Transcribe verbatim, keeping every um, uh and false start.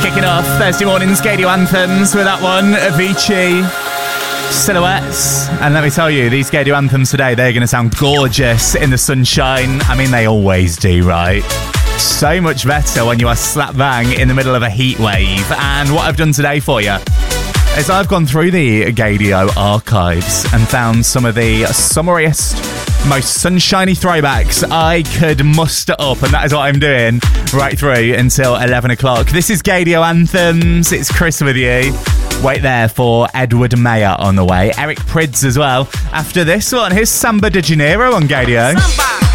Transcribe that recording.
Kicking off Thursday morning's Gadio Anthems with that one, Avicii, Silhouettes. And let me tell you, these Gadio Anthems today, they're going to sound gorgeous in the sunshine. I mean, they always do, right? So much better when you are slap bang in the middle of a heat wave. And what I've done today for you is I've gone through the Gadio archives and found some of the summariest, most sunshiny throwbacks I could muster up, and that is what I'm doing right through until eleven o'clock. This is Gadio Anthems. It's Chris with you. Wait there for Edward Mayer on the way. Eric Prydz as well. After this one, here's Samba de Janeiro on Gadio. Samba.